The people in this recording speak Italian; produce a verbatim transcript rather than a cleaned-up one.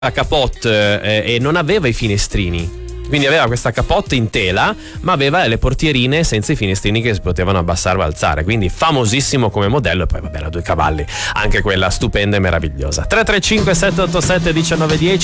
la capote eh, e non aveva i finestrini. Quindi aveva questa capote in tela, ma aveva le portierine senza i finestrini che si potevano abbassare o alzare. Quindi famosissimo come modello. E poi vabbè, la due cavalli, anche quella stupenda e meravigliosa. tre tre cinque sette otto sette uno nove uno zero